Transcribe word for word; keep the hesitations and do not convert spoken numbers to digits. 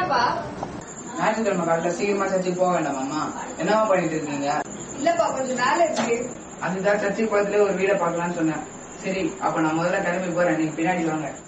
என்னப்பா? ஞாயிற்றுக்கிழமை காலையில சீக்கிரமா சர்ச்சுக்கு போக வேண்டாமாம்மா? என்னவா பண்ணிட்டு இருக்கீங்க? இல்லப்பா, கொஞ்சம் வேலை இருக்கு. அதுதான் சர்ச்சுக்கு பக்கத்துல ஒரு வீடை பாக்கலாம்னு சொன்னேன். சரி, அப்ப நான் முதல்ல கிளம்பி போறேன், நீங்க பின்னாடி வாங்க.